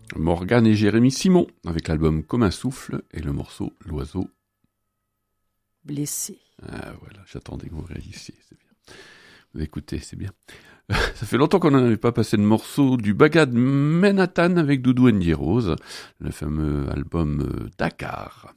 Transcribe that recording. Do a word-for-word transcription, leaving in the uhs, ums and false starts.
Morgane et Jérémy Simon, avec l'album Comme un souffle et le morceau L'oiseau blessé. Ah voilà, j'attendais que vous réagissiez, c'est bien. Vous écoutez, c'est bien. Ça fait longtemps qu'on n'avait pas passé de morceau du Bagad Manhattan avec Doudou Ndiaye Rose, le fameux album Dakar.